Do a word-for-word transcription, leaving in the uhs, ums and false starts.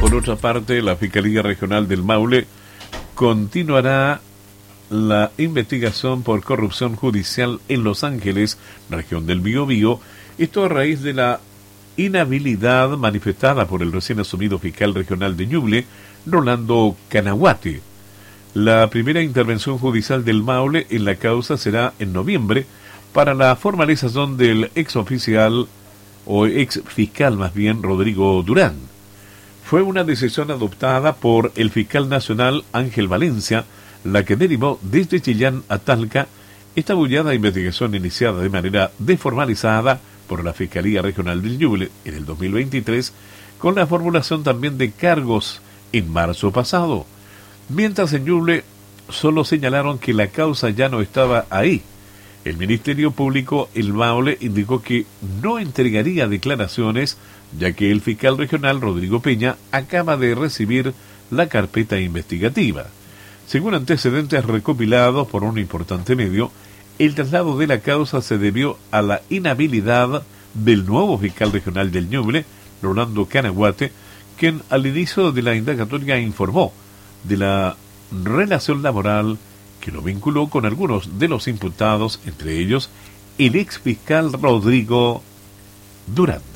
Por otra parte, la Fiscalía Regional del Maule continuará la investigación por corrupción judicial en Los Ángeles, región del Biobío, esto a raíz de la inhabilidad manifestada por el recién asumido fiscal regional de Ñuble, Rolando Canaguate. La primera intervención judicial del Maule en la causa será en noviembre para la formalización del ex oficial o ex fiscal más bien Rodrigo Durán. Fue una decisión adoptada por el fiscal nacional Ángel Valencia, la que derivó desde Chillán a Talca esta bullada investigación iniciada de manera desformalizada por la Fiscalía Regional del Ñuble en el dos mil veintitrés, con la formulación también de cargos en marzo pasado. Mientras en Ñuble solo señalaron que la causa ya no estaba ahí. El Ministerio Público El Maule indicó que no entregaría declaraciones, ya que el fiscal regional Rodrigo Peña acaba de recibir la carpeta investigativa. Según antecedentes recopilados por un importante medio, el traslado de la causa se debió a la inhabilidad del nuevo fiscal regional del Ñuble, Rolando Canaguate, quien al inicio de la indagatoria informó de la relación laboral que lo vinculó con algunos de los imputados, entre ellos el ex fiscal Rodrigo Durán.